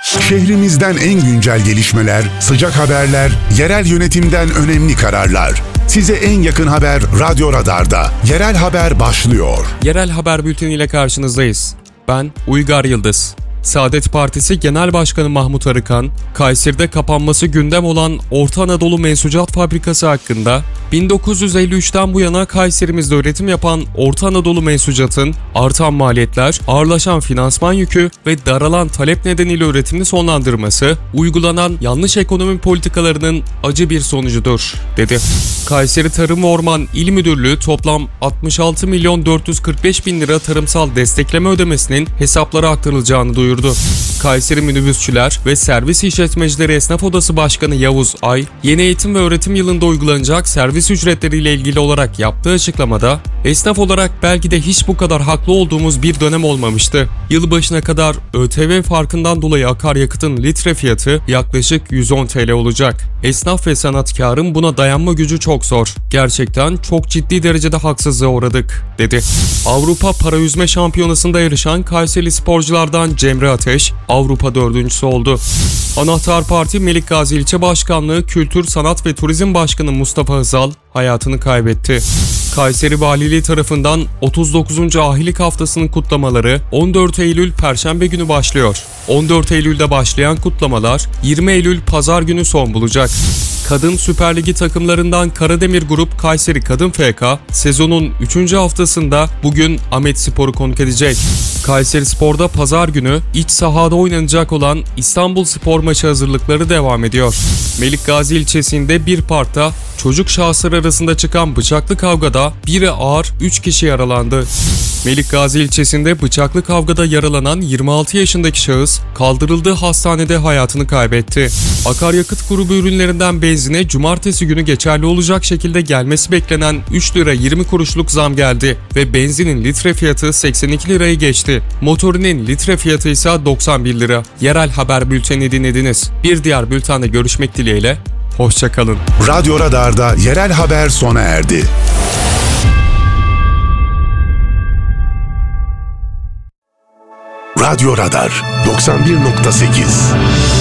Şehrimizden en güncel gelişmeler, sıcak haberler, yerel yönetimden önemli kararlar. Size en yakın haber Radyo Radar'da. Yerel haber başlıyor. Yerel haber bülteniyle karşınızdayız. Ben Uygar Yıldız. Saadet Partisi Genel Başkanı Mahmut Arıkan, Kayseri'de kapanması gündem olan Orta Anadolu Mensucat Fabrikası hakkında 1953'ten bu yana Kayserimizde üretim yapan Orta Anadolu Mensucat'ın artan maliyetler, ağırlaşan finansman yükü ve daralan talep nedeniyle üretimini sonlandırması, uygulanan yanlış ekonomi politikalarının acı bir sonucudur, dedi. Kayseri Tarım ve Orman İl Müdürlüğü toplam 66.445.000 lira tarımsal destekleme ödemesinin hesaplara aktarılacağını duyurdu. Kayseri Minibüsçüler ve Servis İşletmecileri Esnaf Odası Başkanı Yavuz Ay, yeni eğitim ve öğretim yılında uygulanacak servis ücretleriyle ilgili olarak yaptığı açıklamada, esnaf olarak belki de hiç bu kadar haklı olduğumuz bir dönem olmamıştı. Yılbaşına kadar ÖTV farkından dolayı akaryakıtın litre fiyatı yaklaşık 110 TL olacak. Esnaf ve sanatkarın buna dayanma gücü çok zor. Gerçekten çok ciddi derecede haksızlığa uğradık, dedi. Avrupa Para Yüzme Şampiyonası'nda yarışan Kayseri sporculardan Cemre Ateş, Avrupa dördüncüsü oldu. Anahtar Parti Melikgazi İlçe Başkanlığı Kültür, Sanat ve Turizm Başkanı Mustafa Hızal hayatını kaybetti. Kayseri Valiliği tarafından 39. Ahilik Haftası'nın kutlamaları 14 Eylül Perşembe günü başlıyor. 14 Eylül'de başlayan kutlamalar 20 Eylül Pazar günü son bulacak. Kadın Süper Ligi takımlarından Karademir Grup Kayseri Kadın FK sezonun 3. haftasında bugün Ahmetspor'u konuk edecek. Kayseri Spor'da pazar günü iç sahada oynanacak olan İstanbul Spor maçı hazırlıkları devam ediyor. Melikgazi ilçesinde bir parkta çocuk şahıslar arasında çıkan bıçaklı kavgada biri ağır 3 kişi yaralandı. Melikgazi ilçesinde bıçaklı kavgada yaralanan 26 yaşındaki şahıs kaldırıldığı hastanede hayatını kaybetti. Akaryakıt grubu ürünlerinden benzine cumartesi günü geçerli olacak şekilde gelmesi beklenen 3 lira 20 kuruşluk zam geldi ve benzinin litre fiyatı 82 lirayı geçti. Motorinin litre fiyatı ise 91 lira. Yerel haber bülteni dinlediniz. Bir diğer bültende görüşmek dileğiyle. Hoşça kalın. Radyo Radar'da yerel haber sona erdi. Radyo Radar 91.8